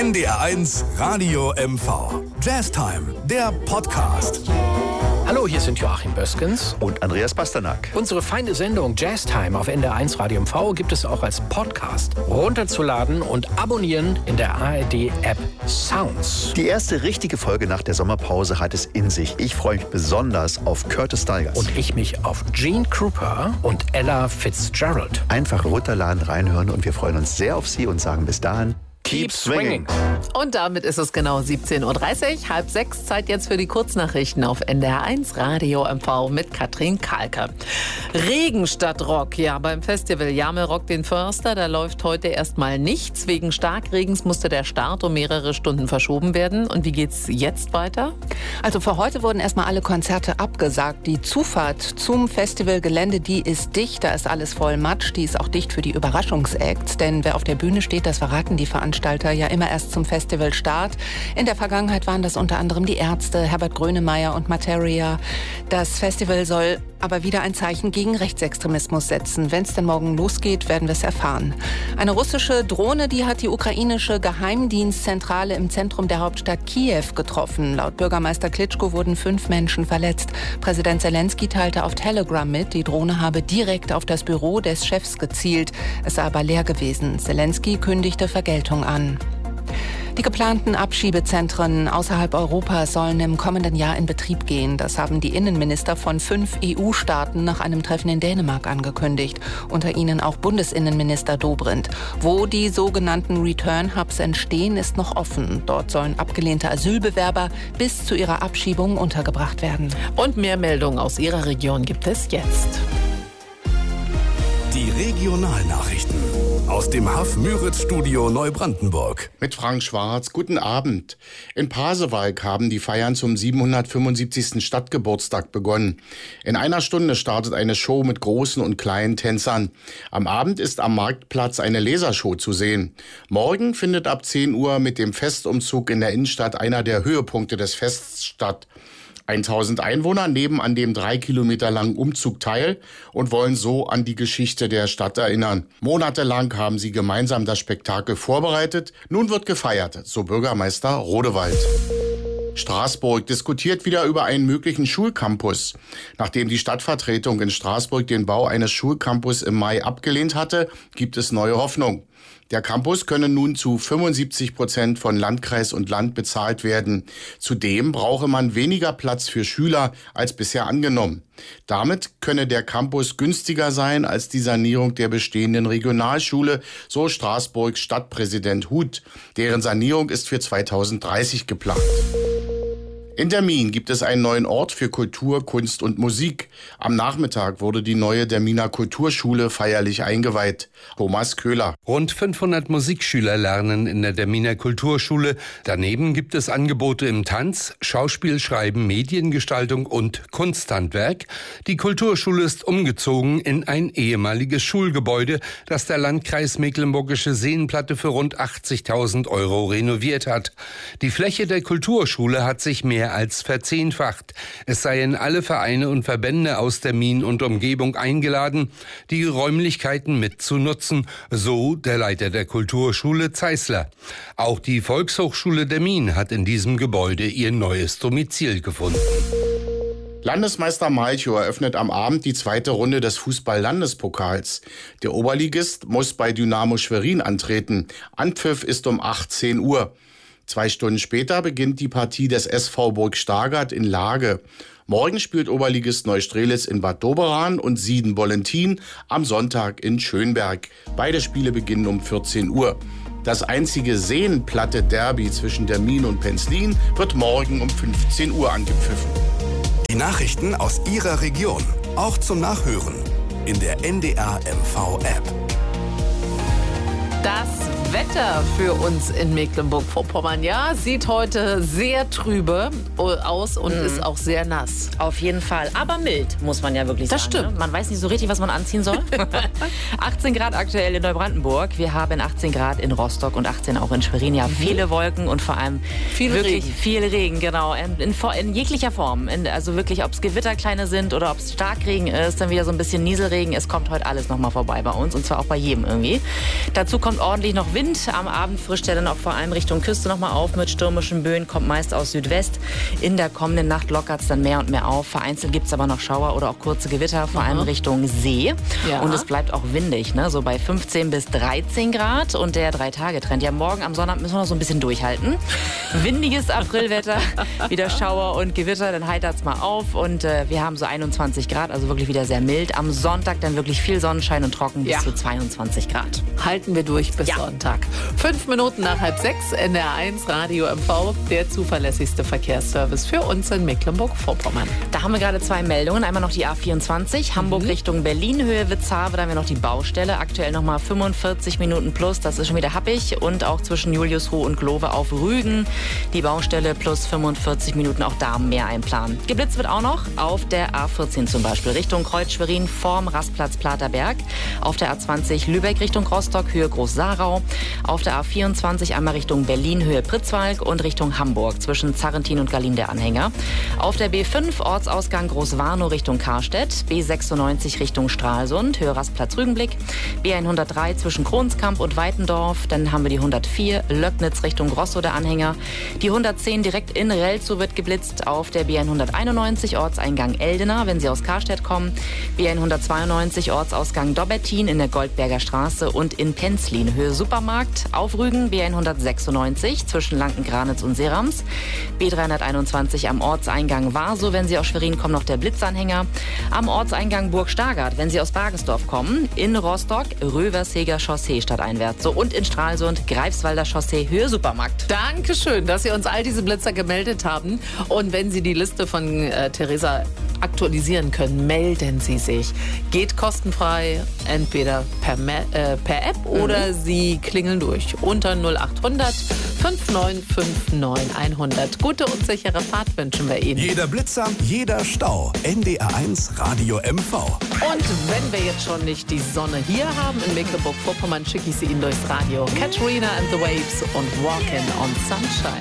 NDR1 Radio MV. Jazztime, der Podcast. Hallo, hier sind Joachim Böskens und Andreas Pasternak. Unsere feine Sendung Jazztime auf NDR1 Radio MV gibt es auch als Podcast. Runterzuladen und abonnieren in der ARD-App Sounds. Die erste richtige Folge nach der Sommerpause hat es in sich. Ich freue mich besonders auf Curtis Stigers. Und ich mich auf Gene Krupa und Ella Fitzgerald. Einfach runterladen, reinhören und wir freuen uns sehr auf Sie und sagen bis dahin: Keep swinging. Und damit ist es genau 17.30 Uhr, 5:30. Zeit jetzt für die Kurznachrichten auf NDR1 Radio MV mit Katrin Kahlke. Regen statt Rock. Ja, beim Festival Jamel Rock den Förster, da läuft heute erstmal nichts. Wegen Starkregens musste der Start um mehrere Stunden verschoben werden. Und wie geht's jetzt weiter? Also für heute wurden erstmal alle Konzerte abgesagt. Die Zufahrt zum Festivalgelände, die ist dicht. Da ist alles voll Matsch. Die ist auch dicht für die Überraschungsacts. Denn wer auf der Bühne steht, das verraten die Veranstalter ja immer erst zum Festivalstart. In der Vergangenheit waren das unter anderem die Ärzte, Herbert Grönemeyer und Materia. Das Festival soll aber wieder ein Zeichen gegen Rechtsextremismus setzen. Wenn es denn morgen losgeht, werden wir es erfahren. Eine russische Drohne, die hat die ukrainische Geheimdienstzentrale im Zentrum der Hauptstadt Kiew getroffen. Laut Bürgermeister Klitschko wurden 5 Menschen verletzt. Präsident Zelensky teilte auf Telegram mit, die Drohne habe direkt auf das Büro des Chefs gezielt. Es sei aber leer gewesen. Zelensky kündigte Vergeltung an. Die geplanten Abschiebezentren außerhalb Europas sollen im kommenden Jahr in Betrieb gehen. Das haben die Innenminister von 5 EU-Staaten nach einem Treffen in Dänemark angekündigt. Unter ihnen auch Bundesinnenminister Dobrindt. Wo die sogenannten Return-Hubs entstehen, ist noch offen. Dort sollen abgelehnte Asylbewerber bis zu ihrer Abschiebung untergebracht werden. Und mehr Meldungen aus Ihrer Region gibt es jetzt. Die Regionalnachrichten aus dem Haff-Müritz-Studio Neubrandenburg. Mit Frank Schwarz, guten Abend. In Pasewalk haben die Feiern zum 775. Stadtgeburtstag begonnen. In einer Stunde startet eine Show mit großen und kleinen Tänzern. Am Abend ist am Marktplatz eine Lasershow zu sehen. Morgen findet ab 10 Uhr mit dem Festumzug in der Innenstadt einer der Höhepunkte des Fests statt. 1000 Einwohner nehmen an dem 3 Kilometer langen Umzug teil und wollen so an die Geschichte der Stadt erinnern. Monatelang haben sie gemeinsam das Spektakel vorbereitet. Nun wird gefeiert, so Bürgermeister Rodewald. Straßburg diskutiert wieder über einen möglichen Schulcampus. Nachdem die Stadtvertretung in Straßburg den Bau eines Schulcampus im Mai abgelehnt hatte, gibt es neue Hoffnung. Der Campus könne nun zu 75% von Landkreis und Land bezahlt werden. Zudem brauche man weniger Platz für Schüler als bisher angenommen. Damit könne der Campus günstiger sein als die Sanierung der bestehenden Regionalschule, so Straßburgs Stadtpräsident Huth. Deren Sanierung ist für 2030 geplant. In Dermin gibt es einen neuen Ort für Kultur, Kunst und Musik. Am Nachmittag wurde die neue Derminer Kulturschule feierlich eingeweiht. Thomas Köhler. Rund 500 Musikschüler lernen in der Derminer Kulturschule. Daneben gibt es Angebote im Tanz, Schauspiel, Schreiben, Mediengestaltung und Kunsthandwerk. Die Kulturschule ist umgezogen in ein ehemaliges Schulgebäude, das der Landkreis Mecklenburgische Seenplatte für rund 80.000 € renoviert hat. Die Fläche der Kulturschule hat sich mehr als verzehnfacht. Es seien alle Vereine und Verbände aus Dermin und Umgebung eingeladen, die Räumlichkeiten mitzunutzen, so der Leiter der Kulturschule Zeisler. Auch die Volkshochschule Dermin hat in diesem Gebäude ihr neues Domizil gefunden. Landesmeister Malchow eröffnet am Abend die zweite Runde des Fußball-Landespokals. Der Oberligist muss bei Dynamo Schwerin antreten. Anpfiff ist um 18 Uhr. 2 Stunden später beginnt die Partie des SV Burg Stargard in Lage. Morgen spielt Oberligist Neustrelitz in Bad Doberan und Sieden-Bollentin am Sonntag in Schönberg. Beide Spiele beginnen um 14 Uhr. Das einzige seenplatte Derby zwischen Dermin und Penzlin wird morgen um 15 Uhr angepfiffen. Die Nachrichten aus Ihrer Region, auch zum Nachhören in der NDR MV App. Das Wetter für uns in Mecklenburg-Vorpommern, ja, sieht heute sehr trübe aus und ist auch sehr nass. Auf jeden Fall, aber mild, muss man ja wirklich sagen. Das stimmt. Ne? Man weiß nicht so richtig, was man anziehen soll. 18 Grad aktuell in Neubrandenburg. Wir haben 18 Grad in Rostock und 18 auch in Schwerin. Ja, viele Wolken und vor allem viel Regen, genau. In jeglicher Form. Also wirklich, ob es Gewitterkleine sind oder ob es Starkregen ist, dann wieder so ein bisschen Nieselregen. Es kommt heute alles nochmal vorbei bei uns und zwar auch bei jedem irgendwie. Dazu kommt ordentlich noch Wind Wind am Abend frischt er dann auch vor allem Richtung Küste nochmal auf mit stürmischen Böen, kommt meist aus Südwest. In der kommenden Nacht lockert es dann mehr und mehr auf. Vereinzelt gibt es aber noch Schauer oder auch kurze Gewitter, vor allem Richtung See. Ja. Und es bleibt auch windig, ne? So bei 15 bis 13 Grad. Und der 3-Tage-Trend. Ja, morgen am Sonntag müssen wir noch so ein bisschen durchhalten. Windiges Aprilwetter, wieder Schauer und Gewitter, dann heitert es mal auf. Und wir haben so 21 Grad, also wirklich wieder sehr mild. Am Sonntag dann wirklich viel Sonnenschein und trocken bis zu 22 Grad. Halten wir durch bis Sonntag. 5 Minuten nach 5:30, NDR1 Radio MV, der zuverlässigste Verkehrsservice für uns in Mecklenburg-Vorpommern. Da haben wir gerade 2 Meldungen. Einmal noch die A24, Hamburg Richtung Berlin, Höhe Witzhafe. Da haben wir noch die Baustelle. Aktuell noch mal 45 Minuten plus. Das ist schon wieder happig. Und auch zwischen Juliusruh und Glove auf Rügen. Die Baustelle plus 45 Minuten. Auch da mehr einplanen. Geblitzt wird auch noch auf der A14 zum Beispiel. Richtung Kreuz-Schwerin vorm Rastplatz Platerberg. Auf der A20 Lübeck Richtung Rostock, Höhe Groß-Sarau. Auf der A24 einmal Richtung Berlin, Höhe Pritzwalk und Richtung Hamburg zwischen Zarrentin und Gallin der Anhänger. Auf der B5 Ortsausgang Großwarnow Richtung Karstedt. B96 Richtung Stralsund, Höhe Rastplatz Rügenblick. B103 zwischen Kronskamp und Weitendorf. Dann haben wir die 104 Löcknitz Richtung Grossow der Anhänger. Die 110 direkt in Relzow wird geblitzt. Auf der B191 Ortseingang Eldena, wenn Sie aus Karstedt kommen. B192 Ortsausgang Dobbertin in der Goldberger Straße und in Penzlin, Höhe Supermarkt. Auf Rügen B196 zwischen Lanken-Granitz und Serams. B321 am Ortseingang Warsow, wenn Sie aus Schwerin kommen, noch der Blitzanhänger. Am Ortseingang Burg Stargard, wenn Sie aus Bargesdorf kommen. In Rostock Röversheger Chaussee stadteinwärts. So, und in Stralsund Greifswalder Chaussee, Höhe Supermarkt. Dankeschön, dass Sie uns all diese Blitzer gemeldet haben. Und wenn Sie die Liste von Theresa aktualisieren können, melden Sie sich. Geht kostenfrei, entweder per App oder Sie klingeln durch unter 0800 5959 100. Gute und sichere Fahrt wünschen wir Ihnen. Jeder Blitzer, jeder Stau. NDR1 Radio MV. Und wenn wir jetzt schon nicht die Sonne hier haben in Mecklenburg-Vorpommern, schicke ich sie Ihnen durchs Radio. Katrina and the Waves und Walking on Sunshine.